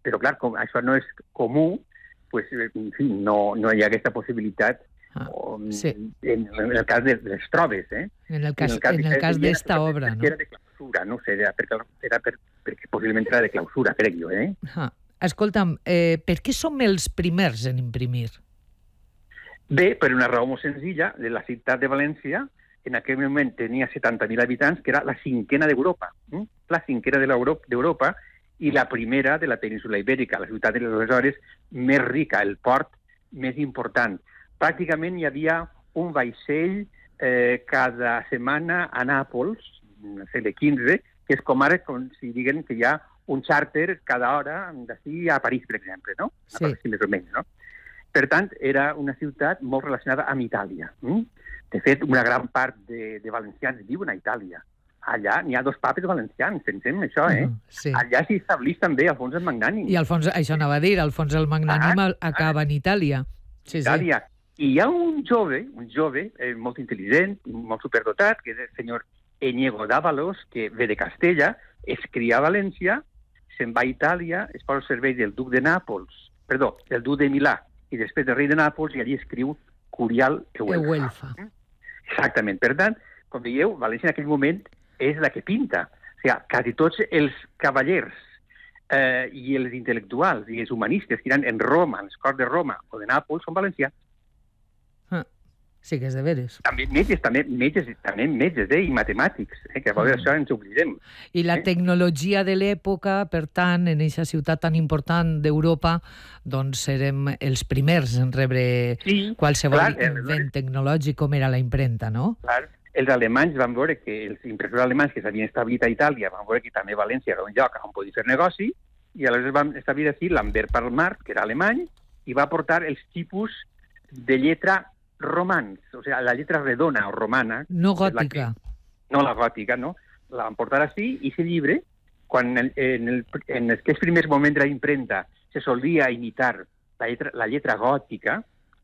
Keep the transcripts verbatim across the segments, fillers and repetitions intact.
però clar, com això no és comú, pues, en fi, no, no hi ha aquesta possibilitat ah, o, sí. en, en el cas de les trobes. Eh? En el cas, en el cas, en el cas d'esta obra, no? Era de clausura, no sé, era, perquè, era per, perquè possiblement era de clausura, crec jo. Eh? Ah, escolta'm, eh, per què som els primers en imprimir? Bé, per una raó molt senzilla, de la ciutat de València, en aquell moment tenia setanta mil habitants, que era la cinquena d'Europa, eh? la cinquena d'Europa, i la primera de la península ibèrica, la ciutat aleshores més rica, el port més important. Pràcticament hi havia un vaixell eh, cada setmana a Nàpols, al segle quinze, que és com ara, com si diguen que hi ha un xàrter cada hora d'ací a París, per exemple, no? Sí. Així més o menys, no? Per tant, era una ciutat molt relacionada amb Itàlia. Mm? De fet, una gran part de, de valencians viuen a Itàlia. Allà n'hi ha dos papes valencians, pensem això, eh? Uh, sí. Allà s'hi establís també Alfons el Magnànim. I Alfons, això anava a dir, Alfons el Magnànim ah, acaba en Itàlia. Sí, Itàlia. Sí. I hi ha un jove, un jove eh, molt intel·ligent, molt superdotat, que és el senyor Eñego d'Ávalos, que ve de Castella, es cria a València, se'n va a Itàlia, es posa al servei del duc de Nàpols, perdó, del duc de Milà, i després del rei de Nàpols, i allí escriu Curial Euelfa. Exactament. Per tant, com veieu, València en aquell moment és la que pinta. O sigui, quasi tots els cavallers eh, i els intel·lectuals i els humanistes que eren en Roma, en les corts de Roma o de Nàpols, són valencians. Ah, sí que és de veres. També metges, també metges, també metges eh, i matemàtics, eh, que a vegades mm. això ens oblidem. I la eh? tecnologia de l'època, per tant, en aquesta ciutat tan important d'Europa, doncs serem els primers en rebre sí, qualsevol clar, invent eh, tecnològic com era la impremta, no? Clar. Els alemanys van veure que els impressors alemanys que s'havien establit a Itàlia van veure que també València era un lloc on podia fer negoci i aleshores van establir aquí Lambert Palmar, que era alemany, i va portar els tipus de lletra romans, o sigui, la lletra redona o romana. No gòtica. Que, no la gòtica, no. La van portar així i aquest llibre, quan en, en, el, en aquests primers moments de la impremta se solia imitar la lletra, la lletra gòtica,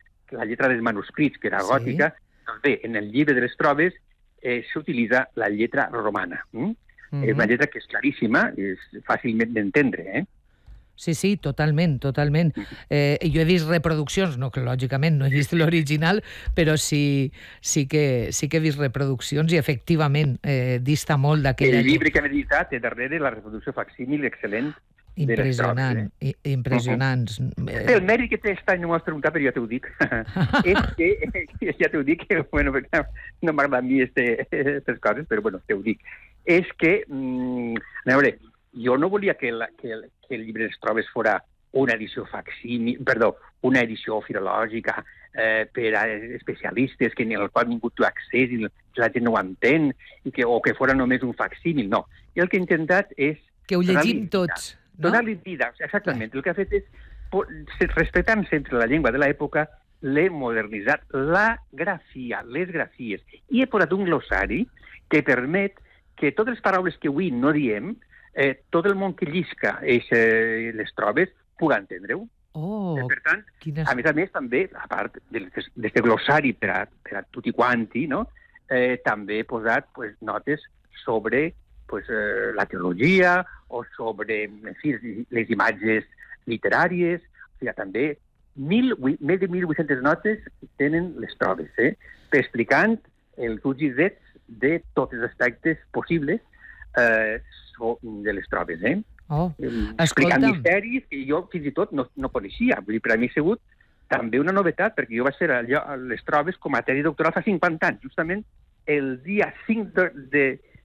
la lletra dels manuscrits, que era sí. gòtica, bé, en el llibre de les trobes eh, s'utilitza la lletra romana. Mm? Mm-hmm. És una lletra que és claríssima, és fàcilment d'entendre. Eh? Sí, sí, totalment, totalment. Eh, jo he vist reproduccions, no que lògicament no he vist l'original, però sí, sí, que, sí que he vist reproduccions i efectivament eh, dista molt d'aquella... El llibre que hem editat té darrere la reproducció facsímil excel·lent. Impressionant, trobes, eh? impressionants. Uh-huh. El mèrit que té està, no m'ho has preguntat, però ja t'ho dic. És que, ja t'ho dic, bueno, no m'agrada a mi aquestes coses, però bueno, t'ho dic. És que, mm, a veure, jo no volia que, la, que, el, que el llibre dels trobes fora una edició facsímil, perdó, una edició filològica eh, per a especialistes que, en el qual ningú té accés i la gent no ho entén, i que, o que fora només un facsímil, no. I el que he intentat és... Que ho llegim tots. No? Donar-li vida, exactament. Clar. El que ha fet és, respectant sempre la llengua de l'època, l'he modernitzat la grafia, les grafies. I he posat un glossari que permet que totes les paraules que avui no diem, eh, tot el món que llisca eh, les trobes, pugui entendre-ho. Oh, eh, per tant, quines... a més a més, també, a part d'aquest glossari per a, per a tutti quanti, no? eh, també he posat pues, notes sobre pues, eh, la teologia o sobre en fi, les imatges literàries. O sigui, també mil, més de mil vuit-centes notes tenen les trobes, eh? explicant els uts i zets de tots els aspectes possibles eh, de les trobes. Eh? Oh, explicant escolta. Misteris que jo fins i tot no, no coneixia. Vull dir, per a mi ha sigut també una novetat, perquè jo vaig ser allò, a les trobes com a tesi doctoral fa cinquanta anys, justament el dia cinc de, de,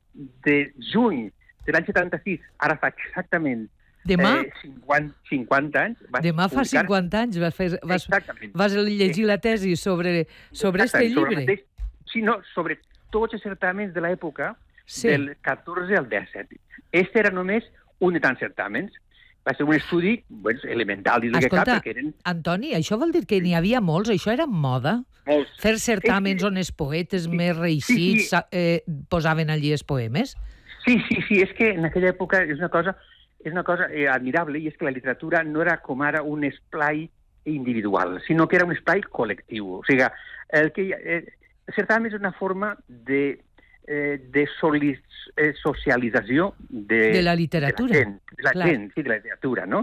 de juny de l'any setanta-sis, ara fa exactament Demà? Eh, cinquanta, cinquanta anys. Demà fa publicar... cinquanta anys vas, fer, vas, vas llegir la tesi sobre, sobre este llibre. Sobre mateix, sí, no, sobre tots els certàmens de l'època, sí. del catorze al disset. Este era només un de tants certàmens. Va ser un estudi bueno, elemental. Escolta, que eren... Antoni, això vol dir que n'hi havia molts? Això era moda? Molts. Fer certàmens que... on els poetes sí, més reeixits sí, sí. Eh, posaven allí els poemes? Sí, sí, sí. És que en aquella època és una cosa, és una cosa eh, admirable, i és que la literatura no era com ara un esplai individual, sinó que era un esplai col·lectiu. O sigui, el que, eh, el certamen és una forma de... Eh, de solis, eh, socialització de, de la literatura. De la gent, de la gent, sí, de la literatura, no?